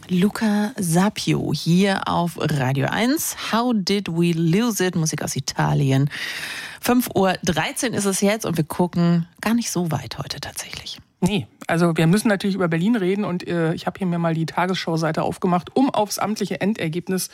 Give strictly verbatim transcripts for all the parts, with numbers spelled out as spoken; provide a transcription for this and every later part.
Luca Sapio hier auf Radio eins. How did we lose it? Musik aus Italien. fünf Uhr dreizehn ist es jetzt und wir gucken gar nicht so weit heute tatsächlich. Nee, also wir müssen natürlich über Berlin reden und äh, ich habe hier mir mal die Tagesschau-Seite aufgemacht, um aufs amtliche Endergebnis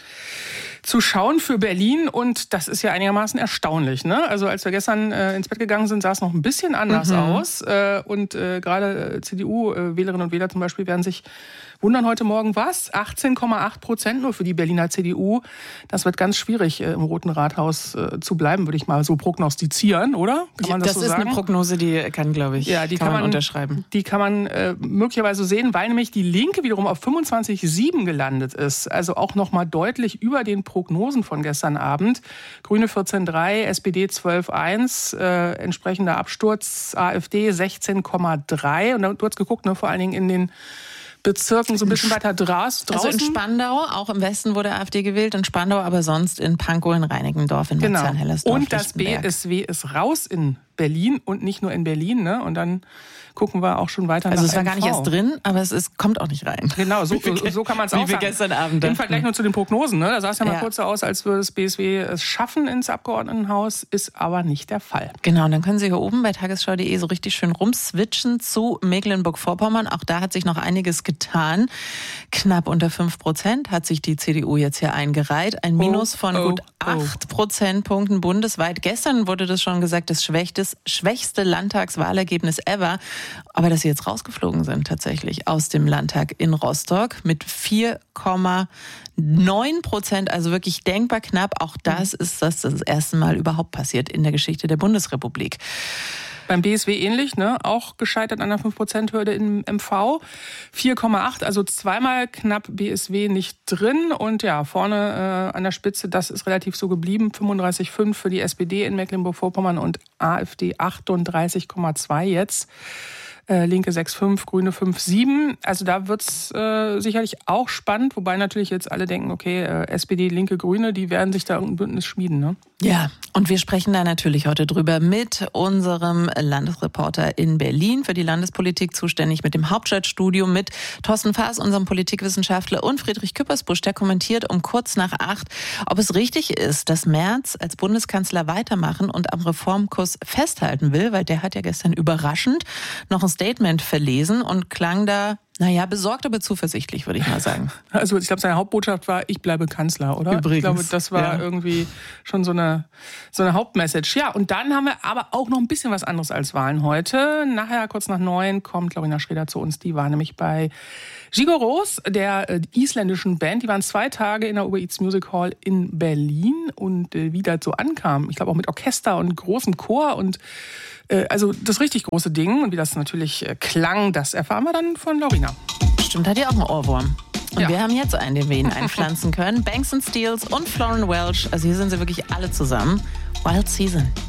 zu schauen für Berlin und das ist ja einigermaßen erstaunlich, ne? Also als wir gestern äh, ins Bett gegangen sind, sah es noch ein bisschen anders mhm. aus äh, und äh, gerade äh, C D U-Wählerinnen und Wähler zum Beispiel werden sich wundern heute Morgen, was? achtzehn Komma acht Prozent nur für die Berliner C D U. Das wird ganz schwierig, äh, im Roten Rathaus äh, zu bleiben, würde ich mal so prognostizieren, oder? Kann man das, das so ist sagen? Eine Prognose, die kann, glaube ich, ja, die kann, kann man man unterschreiben. Die kann man äh, möglicherweise sehen, weil nämlich die Linke wiederum auf fünfundzwanzig Komma sieben gelandet ist. Also auch noch mal deutlich über den Prognosen von gestern Abend. Grüne vierzehn Komma drei, S P D zwölf Komma eins, äh, entsprechender Absturz, AfD sechzehn Komma drei. Und du hast geguckt, ne, vor allen Dingen in den Bezirken so ein bisschen weiter draußen. Also in Spandau, auch im Westen wurde AfD gewählt, in Spandau, aber sonst in Pankow, in Reinickendorf, in genau. Marzahn-Hellersdorf, Und das B S W ist raus in Berlin und nicht nur in Berlin, ne? Und dann gucken wir auch schon weiter also nach es war gar M V. nicht erst drin, aber es ist, kommt auch nicht rein. Genau, so, so kann man es auch Wie wir sagen. gestern Abend Im Vergleich nur zu den Prognosen. Ne? Da sah es ja mal ja. kurz so aus, als würde das B S W es schaffen ins Abgeordnetenhaus, ist aber nicht der Fall. Genau, und dann können Sie hier oben bei tagesschau punkt de so richtig schön rumswitchen zu Mecklenburg-Vorpommern. Auch da hat sich noch einiges getan. Knapp unter fünf Prozent hat sich die C D U jetzt hier eingereiht. Ein Minus von oh, gut oh. acht Prozentpunkten bundesweit. Gestern wurde das schon gesagt, das schwächste Landtagswahlergebnis ever. Aber dass sie jetzt rausgeflogen sind tatsächlich aus dem Landtag in Rostock mit vier Komma neun Prozent, also wirklich denkbar knapp. Auch das ist das, das erste Mal überhaupt passiert in der Geschichte der Bundesrepublik. Beim B S W ähnlich, ne? Auch gescheitert an der fünf Prozent Hürde im M V. vier Komma acht, also zweimal knapp B S W nicht drin. Und ja, vorne äh, an der Spitze, das ist relativ so geblieben. fünfunddreißig Komma fünf für die S P D in Mecklenburg-Vorpommern und AfD achtunddreißig Komma zwei jetzt. Äh, Linke sechs Komma fünf, Grüne fünf Komma sieben. Also da wird's äh, sicherlich auch spannend, wobei natürlich jetzt alle denken, okay, äh, S P D, Linke, Grüne, die werden sich da irgendein Bündnis schmieden, ne? Ja, und wir sprechen da natürlich heute drüber mit unserem Landesreporter in Berlin, für die Landespolitik zuständig, mit dem Hauptstadtstudio, mit Thorsten Faas, unserem Politikwissenschaftler, und Friedrich Küppersbusch, der kommentiert um kurz nach acht, ob es richtig ist, dass Merz als Bundeskanzler weitermachen und am Reformkurs festhalten will, weil der hat ja gestern überraschend noch ein Statement verlesen und klang da, naja, besorgt, aber zuversichtlich, würde ich mal sagen. Also ich glaube, seine Hauptbotschaft war, ich bleibe Kanzler, oder? Übrigens. Ich glaube, das war ja. irgendwie schon so eine, so eine Hauptmessage. Ja, und dann haben wir aber auch noch ein bisschen was anderes als Wahlen heute. Nachher, kurz nach neun, kommt Lorena Schroeder zu uns. Die war nämlich bei Giggoros, der äh, isländischen Band. Die waren zwei Tage in der Uber Eats Music Hall in Berlin. Und äh, wie das so ankam, ich glaube auch mit Orchester und großem Chor und also das richtig große Ding, und wie das natürlich klang, das erfahren wir dann von Lorena. Stimmt, hat ja auch einen Ohrwurm. Und ja. wir haben jetzt einen, den wir Ihnen einpflanzen können. Banks and Steels und Florence Welch. Also hier sind sie wirklich alle zusammen. Wild Season.